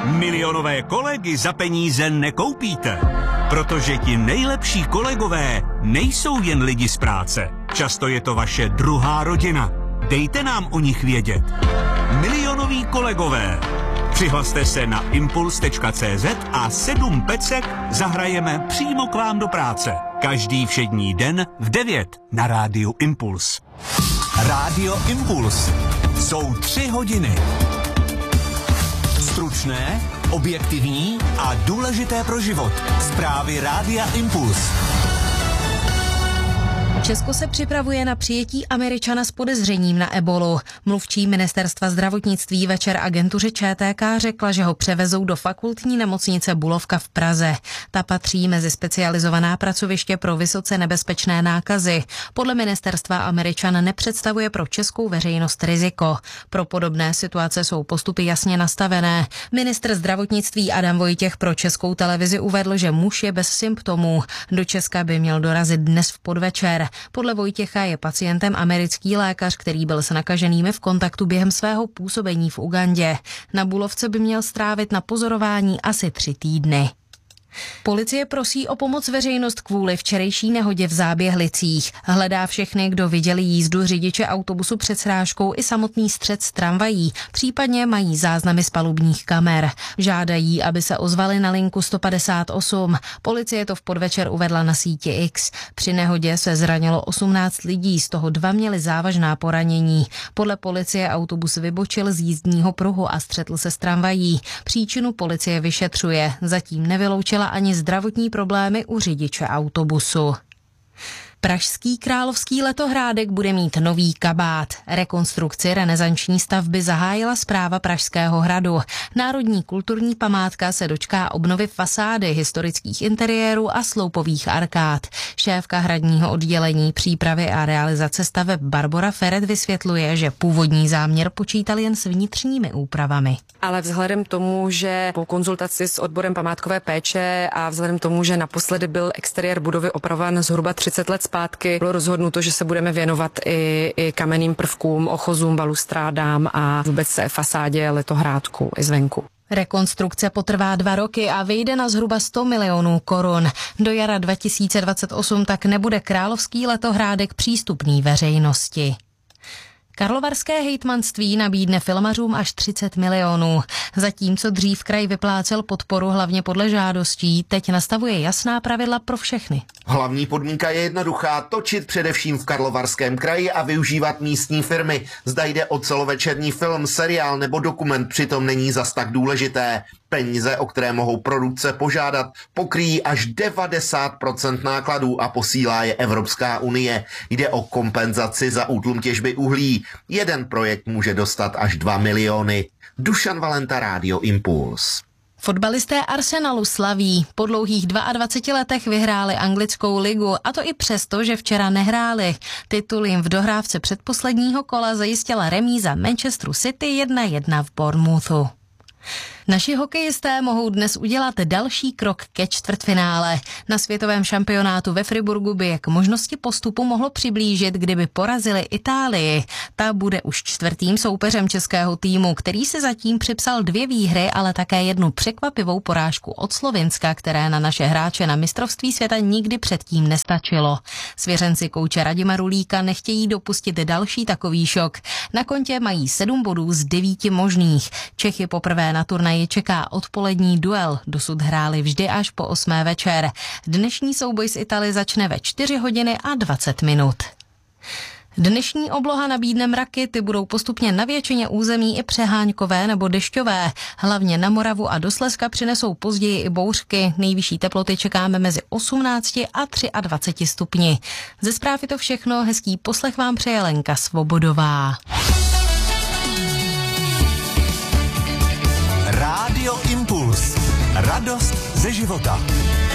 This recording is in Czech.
Milionové kolegy za peníze nekoupíte, protože ti nejlepší kolegové nejsou jen lidi z práce. Často je to vaše druhá rodina. Dejte nám o nich vědět. Milionoví kolegové. Přihlaste se na impuls.cz a 7 pecek zahrajeme přímo k vám do práce. Každý všední den v 9 na rádiu Impuls. Rádio Impuls. Jsou 3 hodiny. Stručné, objektivní a důležité pro život. Zprávy Rádia Impuls. Česko se připravuje na přijetí Američana s podezřením na ebolu. Mluvčí ministerstva zdravotnictví večer agentuře ČTK řekla, že ho převezou do fakultní nemocnice Bulovka v Praze. Ta patří mezi specializovaná pracoviště pro vysoce nebezpečné nákazy. Podle ministerstva Američan nepředstavuje pro českou veřejnost riziko. Pro podobné situace jsou postupy jasně nastavené. Ministr zdravotnictví Adam Vojtěch pro Českou televizi uvedl, že muž je bez symptomů. Do Česka by měl dorazit dnes v podvečer. Podle Vojtěcha je pacientem americký lékař, který byl s nakaženými v kontaktu během svého působení v Ugandě. Na Bulovce by měl strávit na pozorování asi 3 týdny. Policie prosí o pomoc veřejnost kvůli včerejší nehodě v Záběhlicích. Hledá všechny, kdo viděli jízdu řidiče autobusu před srážkou i samotný střet s tramvají, případně mají záznamy z palubních kamer. Žádají, aby se ozvali na linku 158. Policie to v podvečer uvedla na síti X. Při nehodě se zranilo 18 lidí, z toho 2 měli závažná poranění. Podle policie autobus vybočil z jízdního pruhu a střetl se s tramvají. Příčinu policie vyšetřuje. Zatím nevyloučila ani zdravotní problémy u řidiče autobusu. Pražský Královský letohrádek bude mít nový kabát. Rekonstrukci renesanční stavby zahájila správa Pražského hradu. Národní kulturní památka se dočká obnovy fasády, historických interiérů a sloupových arkád. Šéfka hradního oddělení přípravy a realizace staveb Barbora Feret vysvětluje, že původní záměr počítal jen s vnitřními úpravami. Ale vzhledem tomu, že po konzultaci s odborem památkové péče a vzhledem tomu, že naposledy byl exteriér budovy opravován zhruba 30 let zpátky, bylo rozhodnuto, že se budeme věnovat i kamenným prvkům, ochozům, balustrádám a vůbec fasádě letohrádku i zvenku. Rekonstrukce potrvá 2 roky a vyjde na zhruba 100 milionů korun. Do jara 2028 tak nebude Královský letohrádek přístupný veřejnosti. Karlovarské hejtmanství nabídne filmařům až 30 milionů. Zatímco dřív kraj vyplácel podporu hlavně podle žádostí, teď nastavuje jasná pravidla pro všechny. Hlavní podmínka je jednoduchá, točit především v Karlovarském kraji a využívat místní firmy. Zda jde o celovečerní film, seriál nebo dokument, přitom není zas tak důležité. Peníze, o které mohou produkce požádat, pokryjí až 90% nákladů a posílá je Evropská unie. Jde o kompenzaci za útlum těžby uhlí. Jeden projekt může dostat až 2 miliony. Dušan Valenta, Rádio Impuls. Fotbalisté Arsenalu slaví. Po dlouhých 22 letech vyhráli anglickou ligu, a to i přesto, že včera nehráli. Titul jim v dohrávce předposledního kola zajistila remíza Manchesteru City 1-1 v Bournemouthu. Naši hokejisté mohou dnes udělat další krok ke čtvrtfinále. Na světovém šampionátu ve Friburgu by je k možnosti postupu mohlo přiblížit, kdyby porazili Itálii. Ta bude už 4. soupeřem českého týmu, který si zatím připsal 2 výhry, ale také jednu překvapivou porážku od Slovinska, které na naše hráče na mistrovství světa nikdy předtím nestačilo. Svěřenci kouče Radima Rulíka nechtějí dopustit další takový šok. Na kontě mají 7 bodů z 9 možných. Čechy poprvé na turnaji čeká odpolední duel, dosud hráli vždy až po 8. večer. Dnešní souboj s Itálií začne ve 4 hodiny a 20 minut. Dnešní obloha nabídne mraky, ty budou postupně na většině území i přeháňkové nebo dešťové. Hlavně na Moravu a do Slezska přinesou později i bouřky. Nejvyšší teploty čekáme mezi 18 a 23 stupni. Ze zpráv je to všechno, hezký poslech vám přeje Lenka Svobodová. Rádio Impuls. Radost ze života.